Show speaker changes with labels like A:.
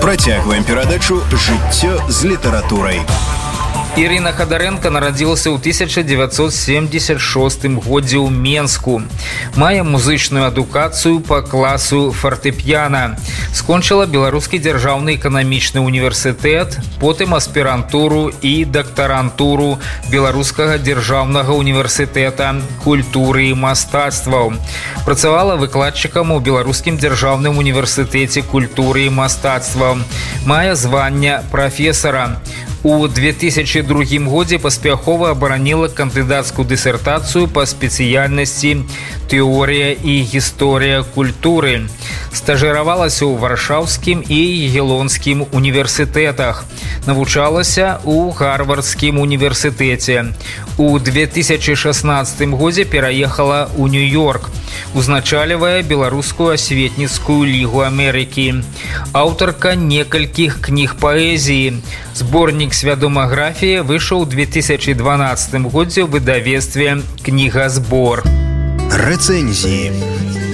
A: Працягваем перадачу «Жыццё з літаратурай».
B: Ірына Хадарэнка нарадзілася ў 1976 годзе ў Менску. Мае музычную адукацыю па класу фартэпіяна. Скончыла Беларускі дзяржаўны эканамічны універсітэт, потым аспірантуру і дактарантуру Беларускага дзяржаўнага універсітэта культуры і мастацтваў. Працавала выкладчыкам у Беларускім дзяржаўным універсітэце культуры і мастацтваў. Мае звання прафесара. У 2002 годзе паспяхова абараніла кандыдацкую дысертацыю па спецыяльнасці «Тэорыя і гісторыя культуры». Стажыравалася ў Варшаўскім і Ягелонскім універсітэтах. Навучалася ў Гарвардскім універсітэце. У 2016 годзе пераехала ў Нью-Йорк. Узначалівае Беларускую асветніцкую лігу Амерыкі. Аўтарка некалькіх кніг паэзіі. Зборнік свядомаграфіі выйшаў у 2012 годзе ў выдавецтве «Кнігазбор».
A: Рэцэнзіі.